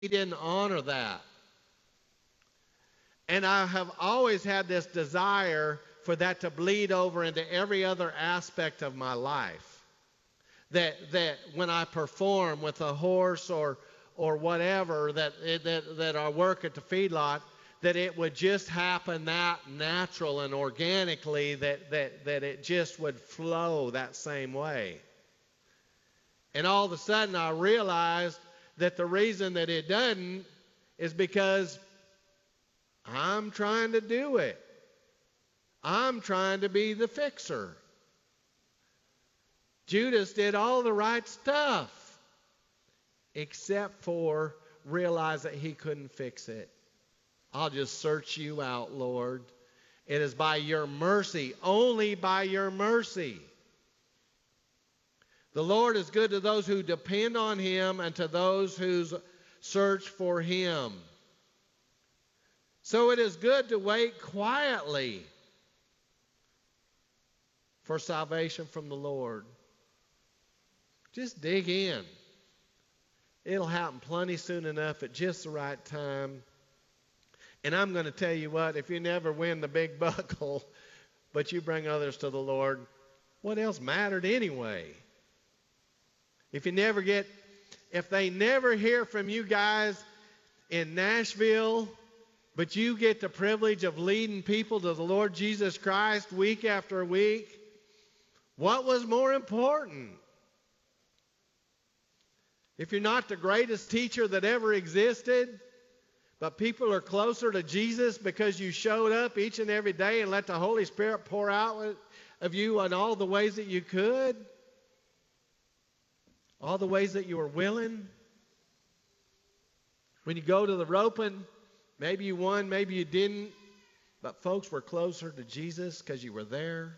He didn't honor that. And I have always had this desire for that to bleed over into every other aspect of my life. That when I perform with a horse or whatever that I work at the feedlot, that it would just happen that natural and organically, that it just would flow that same way. And all of a sudden I realized that the reason that it doesn't is because I'm trying to do it. I'm trying to be the fixer. Judas did all the right stuff except for realize that he couldn't fix it. I'll just search you out, Lord. It is by your mercy, only by your mercy. The Lord is good to those who depend on him and to those who search for him. So it is good to wait quietly for salvation from the Lord. Just dig in. It'll happen plenty soon enough at just the right time. And I'm going to tell you what, if you never win the big buckle, but you bring others to the Lord, what else mattered anyway? If they never hear from you guys in Nashville, but you get the privilege of leading people to the Lord Jesus Christ week after week, what was more important? If you're not the greatest teacher that ever existed, but people are closer to Jesus because you showed up each and every day and let the Holy Spirit pour out of you in all the ways that you could, all the ways that you were willing. When you go to the roping, maybe you won, maybe you didn't, but folks were closer to Jesus because you were there.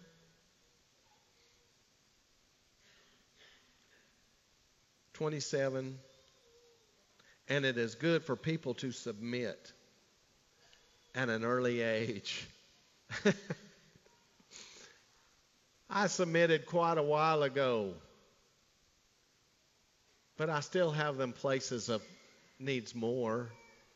"27, and it is good for people to submit at an early age." I submitted quite a while ago, but I still have them places of needs more.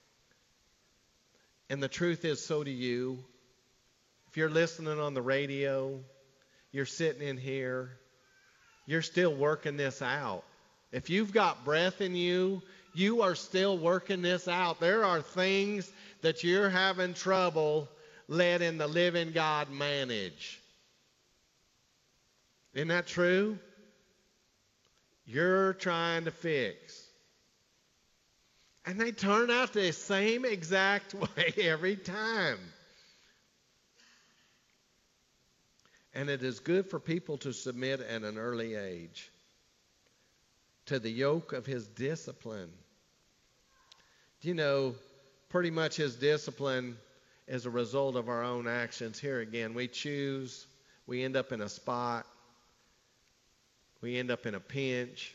And the truth is, so do you. If you're listening on the radio, you're sitting in here, you're still working this out. If you've got breath in you, you are still working this out. There are things that you're having trouble letting the living God manage. Isn't that true? You're trying to fix. And they turn out the same exact way every time. And it is good for people to submit at an early age to the yoke of his discipline. Do you know, pretty much his discipline is a result of our own actions. Here again, we choose, we end up in a spot, we end up in a pinch,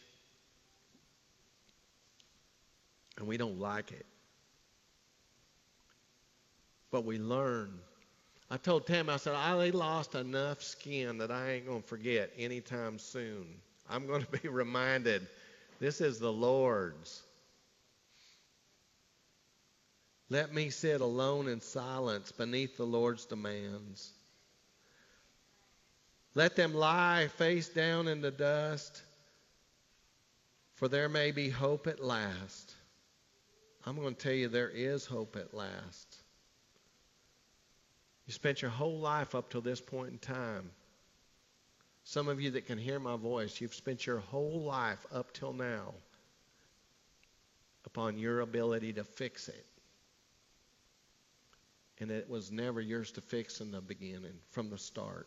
and we don't like it. But we learn. I told Tam, I said, I lost enough skin that I ain't going to forget anytime soon. I'm going to be reminded, this is the Lord's. Let me sit alone in silence beneath the Lord's demands. Let them lie face down in the dust, for there may be hope at last. I'm going to tell you, there is hope at last. You spent your whole life up till this point in time. Some of you that can hear my voice, you've spent your whole life up till now upon your ability to fix it. And it was never yours to fix in the beginning, from the start.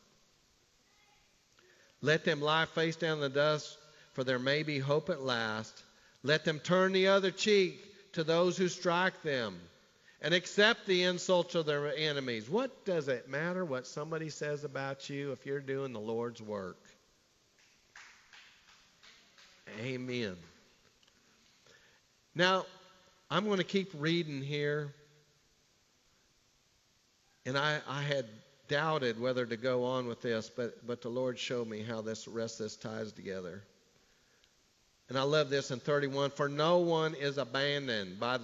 Let them lie face down in the dust, for there may be hope at last. Let them turn the other cheek to those who strike them, and accept the insults of their enemies. What does it matter what somebody says about you if you're doing the Lord's work? Amen. Now, I'm going to keep reading here. And I had doubted whether to go on with this, but the Lord showed me how this rest of this ties together. And I love this in 31. For no one is abandoned by